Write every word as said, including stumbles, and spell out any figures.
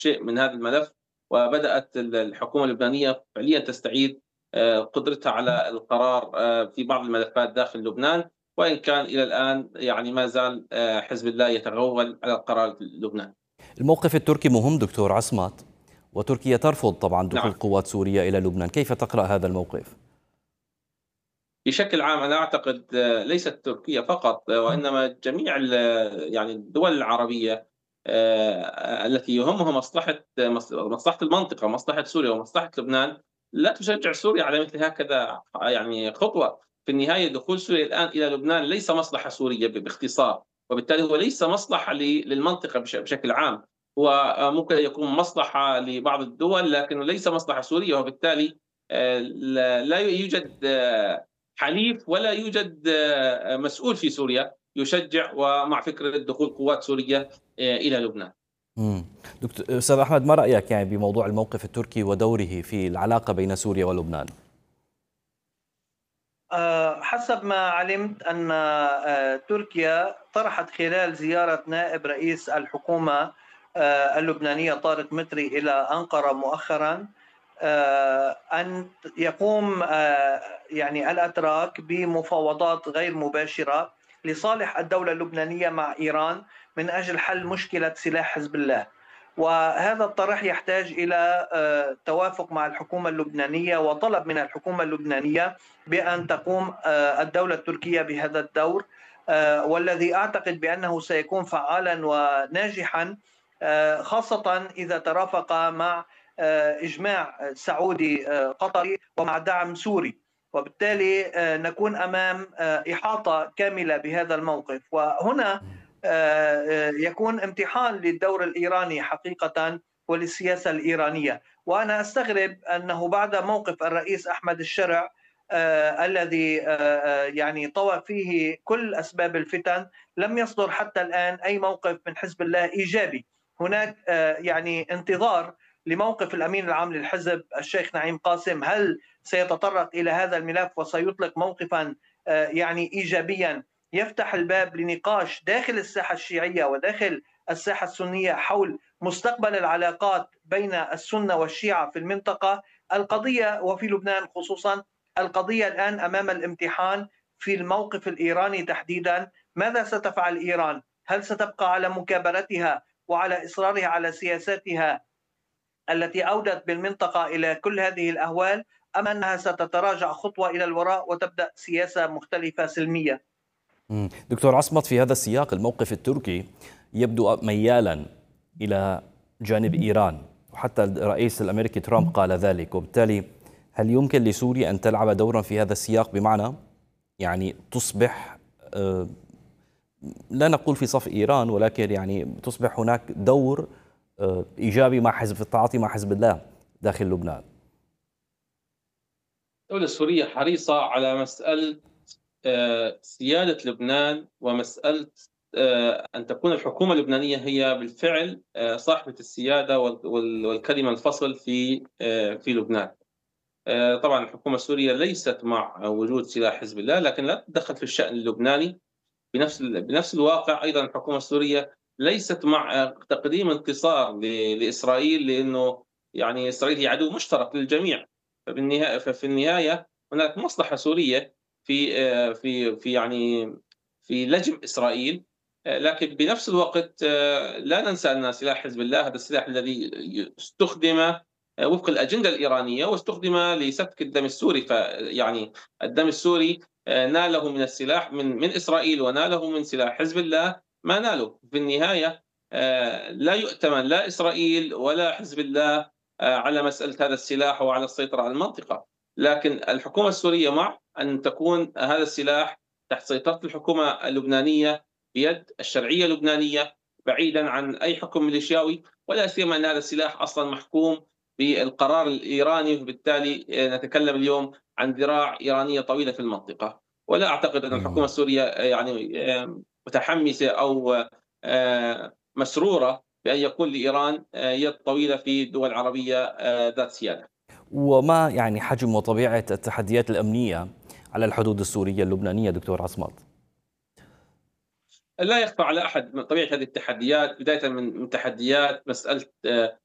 شيء من هذا الملف، وبدأت ال الحكومة اللبنانية فعليًا تستعيد آآ قدرتها على القرار آآ في بعض الملفات داخل لبنان، وإن كان إلى الآن يعني ما زال آآ حزب الله يتغول على القرار في لبنان. الموقف التركي مهم دكتور عصمت، وتركيا ترفض طبعا دخول نعم. قوات سوريا إلى لبنان، كيف تقرأ هذا الموقف؟ بشكل عام أنا أعتقد آه، ليست تركيا فقط، آه، وإنما جميع ال يعني الدول العربية آآ التي يهمها مصلحة مص مصلحة المنطقة، مصلحة سوريا ومصلحة لبنان، لا تشجّع سوريا على مثل هكذا يعني خطوة. في النهاية دخول سوريا الآن إلى لبنان ليس مصلحة سورية ب باختصار، وبالتالي هو ليس مصلحة ل للمنطقة بش بشكل عام، هو آآ ممكن يكون مصلحة لبعض الدول لكنه ليس مصلحة سورية، وبالتالي آآ لا لا يوجد آه، حليف ولا يوجد آه، مسؤول في سوريا يشجع ومع فكرة دخول قوات سورية آه، إلى لبنان. مم. دكتور أستاذ أحمد، ما رأيك يعني بموضوع الموقف التركي ودوره في العلاقة بين سوريا ولبنان؟ آه، حسب ما علمت أن آه، تركيا طرحت خلال زيارة نائب رئيس الحكومة آه، اللبنانية طارق مطري إلى أنقرة مؤخرا آه، أن يقوم آه، يعني الأتراك بمفاوضات غير مباشرة لصالح الدولة اللبنانية مع إيران من أجل حل مشكلة سلاح حزب الله. وهذا الطرح يحتاج إلى آه، توافق مع الحكومة اللبنانية وطلب من الحكومة اللبنانية بأن تقوم آه، الدولة التركية بهذا الدور، آه، والذي أعتقد بأنه سيكون فعالا وناجحا، آه، خاصة إذا ترافق مع آه، إجماع سعودي آه، قطري ومع دعم سوري، وبالتالي آه، نكون أمام آه، إحاطة كاملة بهذا الموقف. وهنا آه، يكون امتحان للدور الإيراني حقيقة وللسياسة الإيرانية. وأنا أستغرب أنه بعد موقف الرئيس أحمد الشرع آه الذي آه آه، يعني طوى فيه كل أسباب الفتن، لم يصدر حتى الآن أي موقف من حزب الله إيجابي. هناك آه يعني انتظار لموقف الأمين العام للحزب الشيخ نعيم قاسم، هل سيتطرق إلى هذا الملف وسيطلق موقفا آه يعني إيجابيا يفتح الباب لنقاش داخل الساحة الشيعية وداخل الساحة السنية حول مستقبل العلاقات بين السنة والشيعة في المنطقة القضية وفي لبنان خصوصا. القضية الآن أمام الامتحان في الموقف الإيراني تحديدا. ماذا ستفعل إيران؟ هل ستبقى على مكابرتها وعلى إصرارها على سياساتها التي أودت بالمنطقة إلى كل هذه الأهوال، أم أنها ستتراجع خطوة إلى الوراء وتبدأ سياسة مختلفة سلمية؟ مم. دكتور عصمت، في هذا السياق الموقف التركي يبدو ميالا إلى جانب إيران، وحتى الرئيس الأمريكي ترامب قال ذلك، وبالتالي هل يمكن لسوريا أن تلعب دورا في هذا السياق، بمعنى يعني تصبح آه، لا نقول في صف إيران، ولكن يعني تصبح هناك دور آه، إيجابي مع حزب في التعاطي مع حزب الله داخل لبنان؟ الدولة السورية حريصة على مسألة آآ سيادة لبنان، ومسألة آآ أن تكون الحكومة اللبنانية هي بالفعل آآ صاحبة السيادة وال وال والكلمة الفصل في آآ في لبنان. آآ طبعًا الحكومة السورية ليست مع وجود سلاح حزب الله، لكن لا تتدخل في الشأن اللبناني. بنفس ال بنفس الواقع أيضًا الحكومة السورية ليست مع آه، تقديم انتصار ل لإسرائيل، لأنه يعني إسرائيل هي عدو مشترك للجميع. فبالنها ففي النهاية هناك مصلحة سورية في آآ في في يعني في لجم إسرائيل. آآ لكن بنفس الوقت آآ لا ننسى أن سلاح حزب الله هذا السلاح الذي ي استخدم آآ وفق الأجندة الإيرانية، واستخدم لسفك الدم السوري. فيعني الدم السوري آآ ناله من السلاح من من إسرائيل، وناله من سلاح حزب الله ما ناله. في النهاية آآ لا يؤتمن لا إسرائيل ولا حزب الله آآ على مسألة هذا السلاح وعلى السيطرة على المنطقة. لكن الحكومة السورية مع أن تكون هذا السلاح تحت سيطرة الحكومة اللبنانية، بيد الشرعية اللبنانية، بعيدًا عن أي حكم ميليشياوي، ولا سيما أن هذا السلاح أصلًا محكوم بالقرار الإيراني، وبالتالي آآ نتكلم اليوم عن ذراع إيرانية طويلة في المنطقة. ولا أعتقد أن الحكومة مم. السورية آه، يعني آه، متحمسة أو آه، مسرورة بأن يكون لإيران آه، يد طويلة في دول عربية آه، ذات سيادة. وما يعني حجم وطبيعة التحديات الأمنية على الحدود السورية اللبنانية دكتور عصمت؟ لا يخفى على أحد من طبيعة هذه التحديات، بداية من من تحديات مسألة آه،